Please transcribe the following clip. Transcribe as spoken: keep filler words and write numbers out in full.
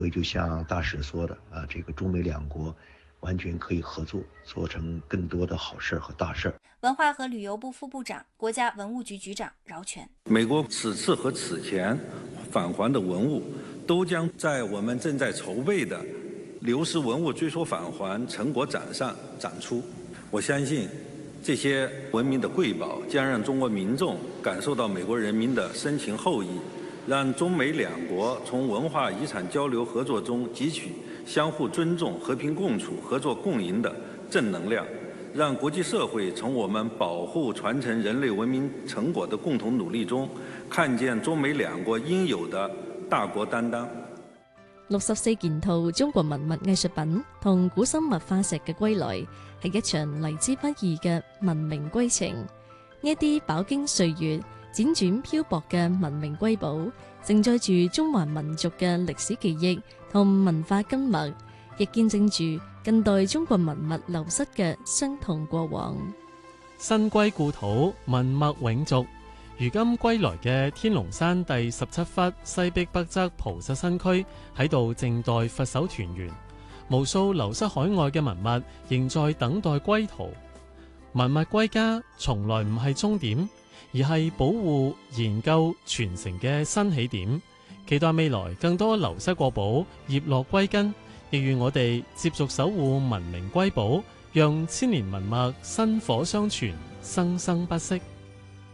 所以就像大使说的啊，这个中美两国完全可以合作，做成更多的好事和大事。 文化和旅游部副部长、国家文物局局长饶全： 美国此次和此前返还的文物，都将在我们正在筹备的流失文物追索返还成果展上展出。我相信，这些文明的瑰宝将让中国民众感受到美国人民的深情厚谊，让中美两国从文化遗产交流合作中汲取相互尊重、和平共处、合作共赢的正能量，让国际社會從我們保護傳承人類文明成果的共同努力中，看見中美兩國應有的大國擔當。 六十四件套中國文物藝術品同古生物化石嘅歸來，係一場嚟之不易嘅文明歸程。呢一啲飽經歲月、輾轉漂泊嘅文明瑰寶，承載住中華民族嘅歷史記憶同文化根脈，亦見證住近代中國文物流失嘅傷痛過往。 新歸故土，文物永續。如今歸來嘅天龍山第十七窟西壁北側菩薩新區喺度靜待佛手團圓，無數流失海外嘅文物仍在等待歸途。文物歸家從來唔係終點，而係保護、研究、傳承嘅新起點。期待未來更多流失國寶葉落歸根，亦願我哋接續守護文明瑰寶，讓千年文物薪火相傳，生生不息。